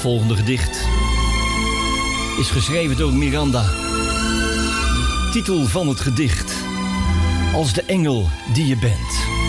volgende gedicht is geschreven door Miranda. Titel van het gedicht: Als de engel die je bent.